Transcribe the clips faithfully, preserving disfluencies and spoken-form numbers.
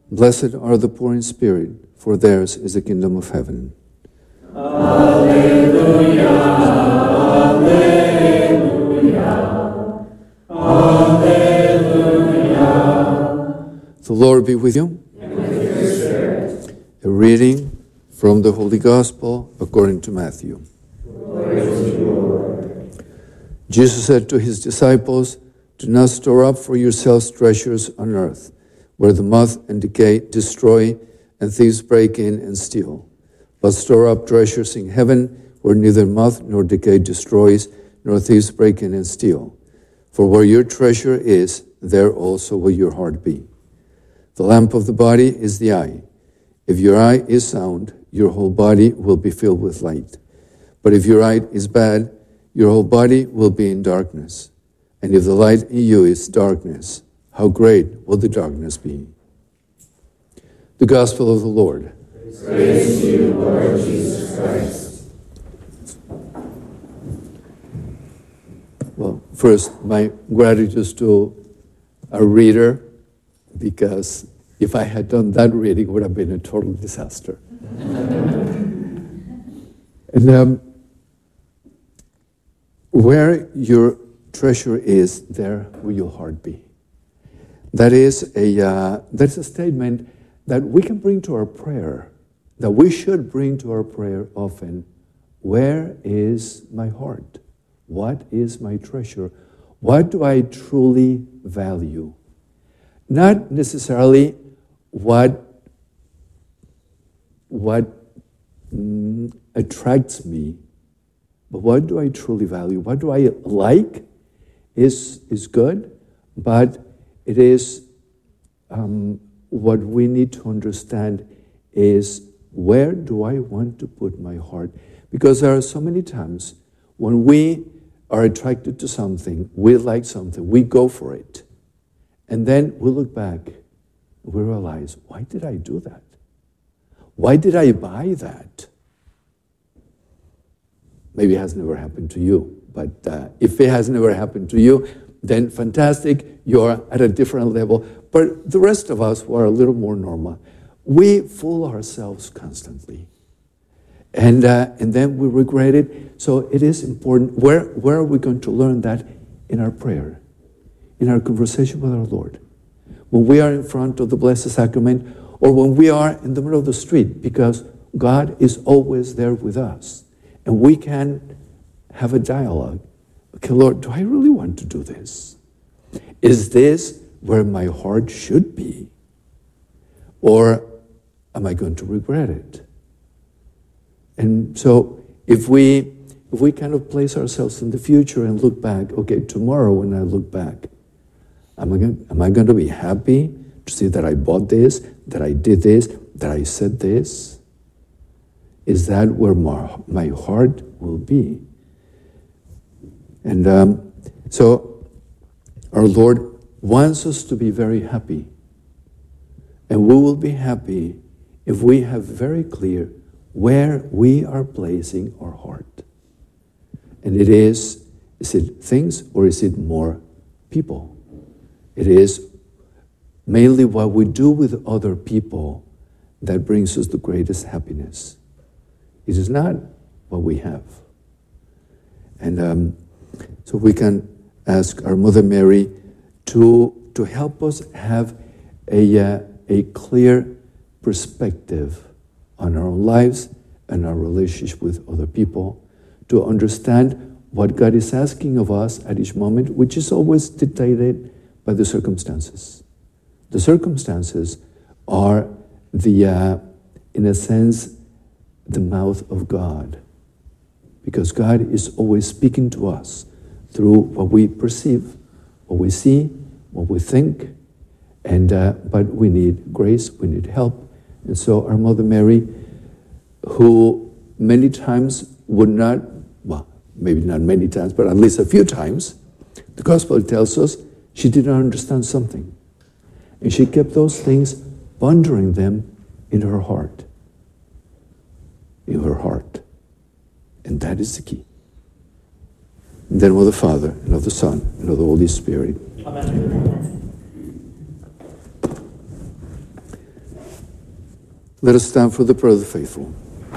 Blessed are the poor in spirit, for theirs is the kingdom of heaven. Alleluia, alleluia, alleluia. The Lord be with you. And with your spirit. A reading from the Holy Gospel according to Matthew. Glory to you, Lord. Jesus said to his disciples, "Do not store up for yourselves treasures on earth, where the moth and decay destroy and thieves break in and steal. But store up treasures in heaven, where neither moth nor decay destroys, nor thieves break in and steal. For where your treasure is, there also will your heart be. The lamp of the body is the eye. If your eye is sound, your whole body will be filled with light. But if your eye is bad, your whole body will be in darkness. And if the light in you is darkness, how great will the darkness be?" The Gospel of the Lord. Praise to you, Lord Jesus Christ. Well, first, my gratitude to our reader, because if I had done that reading, it would have been a total disaster. And um, where your treasure is, there will your heart be. That is a uh, that's a statement that we can bring to our prayer, that we should bring to our prayer often. Where is my heart? What is my treasure? What do I truly value? Not necessarily what what mm, attracts me, but what do I truly value? What do I like is is good, but it is um, what we need to understand is, where do I want to put my heart? Because there are so many times when we are attracted to something, we like something, we go for it. And then we look back and we realize, why did I do that? Why did I buy that? Maybe it has never happened to you, but uh, if it has never happened to you, then fantastic, you're at a different level. But the rest of us who are a little more normal, we fool ourselves constantly. And uh, and then we regret it. So it is important. Where, where are we going to learn that? In our prayer, in our conversation with our Lord. When we are in front of the Blessed Sacrament, or when we are in the middle of the street, because God is always there with us. And we can have a dialogue. Okay, Lord, do I really want to do this? Is this where my heart should be? Or am I going to regret it? And so if we if we kind of place ourselves in the future and look back, okay, tomorrow when I look back, am I going, am I going to be happy to see that I bought this, that I did this, that I said this? Is that where my, my heart will be? And um, so our Lord wants us to be very happy. And we will be happy if we have very clear where we are placing our heart. And it is, is it things or is it more people? It is mainly what we do with other people that brings us the greatest happiness. It is not what we have. And um, so we can ask our Mother Mary to, to help us have a, uh, a clear perspective on our own lives and our relationship with other people, to understand what God is asking of us at each moment, which is always dictated by the circumstances. The circumstances are the, uh, in a sense, the mouth of God, because God is always speaking to us through what we perceive, what we see, what we think, and uh, but we need grace, we need help. And so our Mother Mary, who many times would not, well, maybe not many times, but at least a few times, the Gospel tells us she did not understand something. And she kept those things, pondering them in her heart. In her heart. And that is the key. And then of the Father, and of the Son, and of the Holy Spirit. Amen. Let us stand for the prayer of the faithful.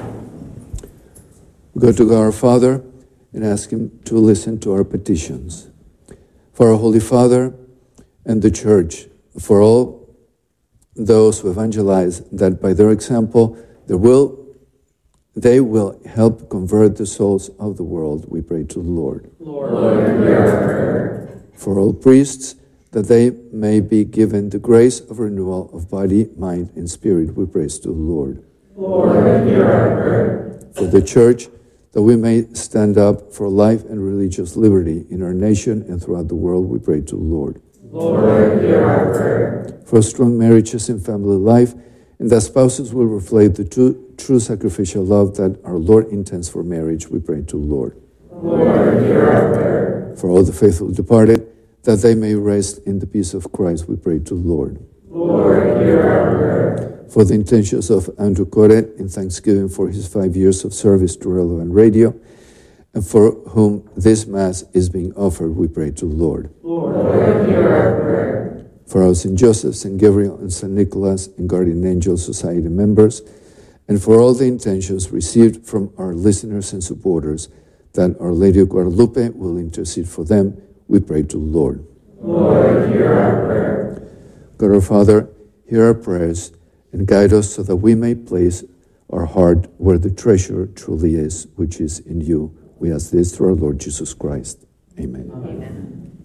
We go to God our Father and ask Him to listen to our petitions. For our Holy Father and the Church, for all those who evangelize, that by their example they will, they will help convert the souls of the world, we pray to the Lord. Lord, Lord, hear our prayer. For all priests, that they may be given the grace of renewal of body, mind, and spirit, we praise to the Lord. Lord, hear our prayer. For the Church, that we may stand up for life and religious liberty in our nation and throughout the world, we pray to the Lord. Lord, hear our prayer. For strong marriages and family life, and that spouses will reflect the true, true sacrificial love that our Lord intends for marriage, we pray to the Lord. Lord, hear our prayer. For all the faithful departed, that they may rest in the peace of Christ, we pray to the Lord. Lord, hear our prayer. For the intentions of Andrew Corret in thanksgiving for his five years of service to Relevant Radio, and for whom this Mass is being offered, we pray to the Lord. Lord, hear our prayer. For our Saint Joseph, Saint Gabriel, and Saint Nicholas, and Guardian Angel Society members, and for all the intentions received from our listeners and supporters, that Our Lady of Guadalupe will intercede for them, we pray to the Lord. Lord, hear our prayer. God our Father, hear our prayers, and guide us so that we may place our heart where the treasure truly is, which is in you. We ask this through our Lord Jesus Christ. Amen. Amen.